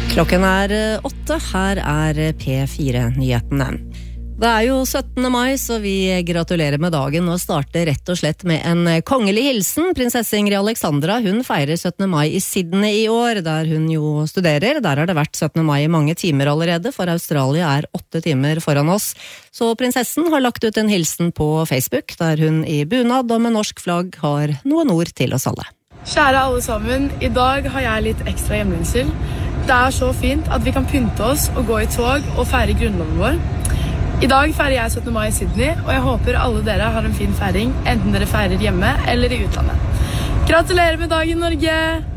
Klokken 8, her P4-nyhetene. Det jo 17. mai, så vi gratulerer med dagen og starter rett og slett med en kongelig hilsen. Prinsesse Ingrid Alexandra, hun feirer 17. mai i Sydney i år, der hun jo studerer. Der har det vært 17. mai i mange timer allerede, for Australia 8 timer foran oss. Så prinsessen har lagt ut en hilsen på Facebook, der hun i bunad og med norsk flagg har noen ord til oss alle. Kjære alle sammen, i dag har jeg litt ekstra hjemlengsel. Det så fint at vi kan pynte oss og gå i tog og feire grunnloven vår. I dag feirer jeg 17. mai i Sydney, og jeg håper alle dere har en fin feiring, enten dere feirer hjemme eller i utlandet. Gratulerer med dagen, Norge!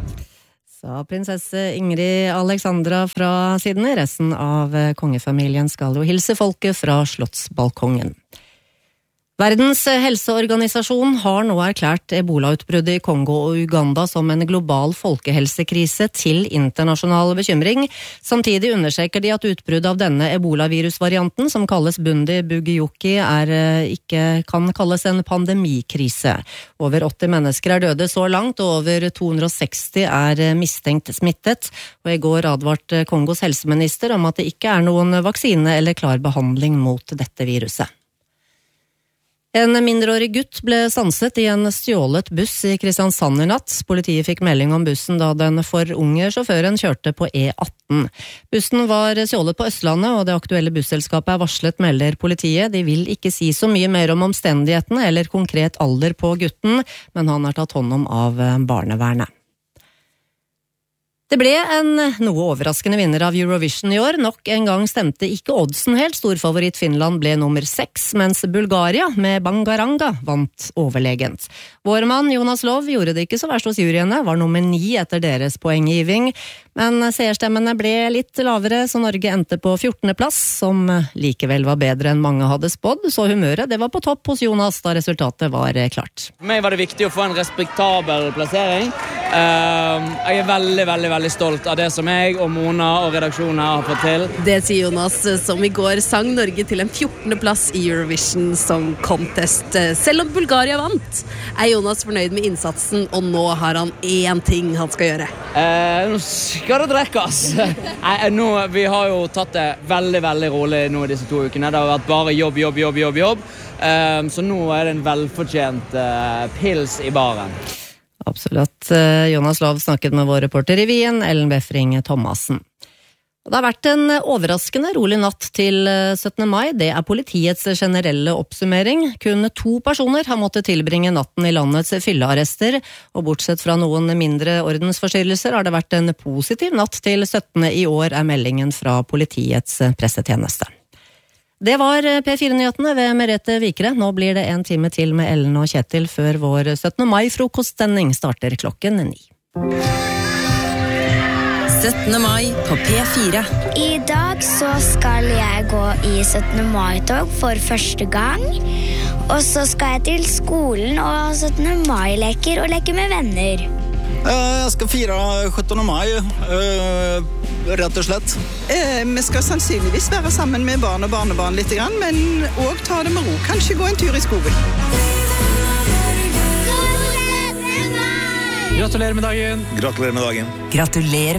Sa prinsesse Ingrid Alexandra fra Sydney. Resten av kongefamilien skal jo hilse folket fra slottsbalkongen. Verdens helseorganisasjon har nå erklært ebolautbruddet i Kongo og Uganda som en global folkehelsekrise til internasjonal bekymring. Samtidig understreker de at utbruddet av denne ebolavirusvarianten, som kalles Bundi Bugioki, ikke kan kalles en pandemikrise. Over 80 mennesker døde så langt, og over 260 mistenkt smittet. Og i går advarte Kongos helseminister om at det ikke noen vaksine eller klar behandling mot dette viruset. En mindreårig gutt ble stanset i en stjålet buss i Kristiansand i natt. Politiet fikk melding om bussen da den for unge sjåføren kjørte på E18. Bussen var stjålet på Østlandet, og det aktuelle busselskapet varslet, melder politiet. De vil ikke si så mye mer om omstendighetene eller konkret alder på gutten, men han tatt hånd om av barnevernet. Det ble en noe overraskende vinner av Eurovision i år. Nok en gang stemte ikke oddsen helt. Storfavoritt Finland ble nummer 6, mens Bulgaria med Bangaranga vant overlegent. Vår mann Jonas Lov gjorde det ikke så verst hos juryene, var nummer 9 etter deres poenggiving. Men seerstemmene ble litt lavere, så Norge endte på 14. plass, som likevel var bedre enn mange hadde spådd. Så humøret, det var på topp hos Jonas da resultatet var klart. For meg var det viktig å få en respektabel plassering. Jeg veldig stolt av det som jeg og Mona og redaksjonen her har fått til. Det sier Jonas, som i går sang Norge til en 14. plass i Eurovision Song Contest. Selv om Bulgaria vant, Jonas fornøyd med innsatsen, og nå har han én ting han skal gjøre. Nå skal det drekkes. Vi har jo tatt det veldig rolig nå i disse 2 ukene. Det har vært bare jobb. Så nå det en velfortjent pils i baren. Absolutt. Jonas Lov snakket med vår reporter i Wien, Ellen Befring Thomassen. Det har vært en overraskende rolig natt til 17. mai. Det politiets generelle oppsummering. Kun 2 personer har måttet tilbringe natten i landets fyllearrester, og bortsett fra noen mindre ordensforstyrrelser har det vært en positiv natt til 17. i år, meldingen fra politiets pressetjeneste. Det var P4-nyhetene ved Merete Vikre. Nå blir det en time til med Ellen og Kjetil før vår 17. mai-frokostsending starter klokken 9. 17. mai på P4. I dag så skal jeg gå i 17. mai-tog for første gang. Og så skal jeg til skolen og ha 17. mai-leker og leke med venner. Jeg skal fire 17. mai, rett og slett. Vi skal sannsynligvis være sammen med barn og barnebarn litt, men også ta det med ro. Kanskje gå en tur i skogen. Gratulerer med dagen! Gratulerer med dagen! Gratulerer